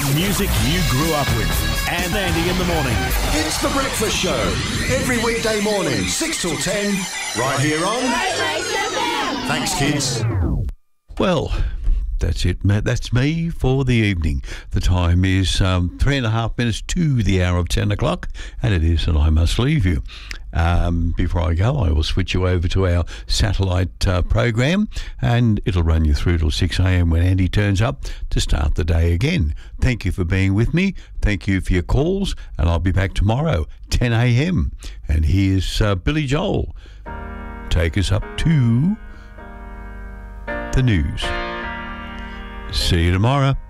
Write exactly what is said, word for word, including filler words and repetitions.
music you grew up with. And Andy in the morning. It's The Breakfast Show. Every weekday morning, six till ten, right here on... Thanks, kids. Well, that's it, Matt. That's me for the evening. The time is um, three and a half minutes to the hour of ten o'clock, and it is that I must leave you. Um, before I go, I will switch you over to our satellite uh, program, and it'll run you through till six a.m. when Andy turns up to start the day again. Thank you for being with me. Thank you for your calls, and I'll be back tomorrow, ten a.m. And here's uh, Billy Joel. Take us up to the news. See you tomorrow.